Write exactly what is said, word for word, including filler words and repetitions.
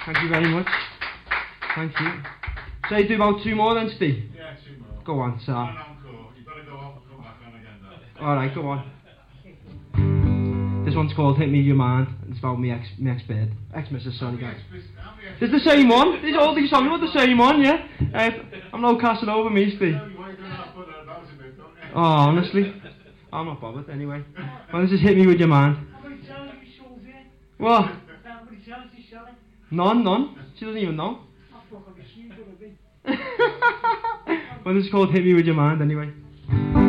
Thank you very much. Thank you. So you do about two more then, Steve? Yeah, two more. Go on, sir. One encore. You've got to go off and come back on again, though. Alright, go on. This one's called Hit Me Your Mind. It's about me ex, me ex-bird. Ex-missus, sorry guys. It's the same one. These all these songs are the same one, yeah? Uh, I'm no casting over me, Steve. Oh, honestly. I'm not bothered anyway. Well, this is Hit Me With Your Mind. How many times have you sold it? What? How many times did you sell it? None, none. She doesn't even know. I thought I could see it, would it be? Well, this is called Hit Me With Your Mind anyway.